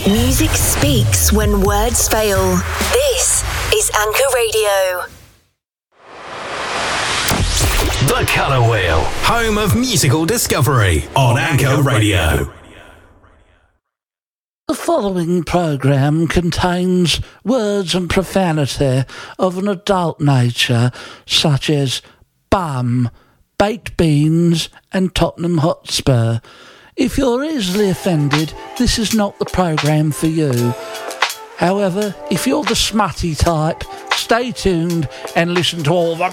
Music speaks when words fail. This is Anchor Radio. The Colour Wheel, home of musical discovery on Anchor Radio. The following programme contains words and profanity of an adult nature, such as bum, baked beans and Tottenham Hotspur. If you're easily offended, this is not the programme for you. However, if you're the smutty type, stay tuned and listen to all the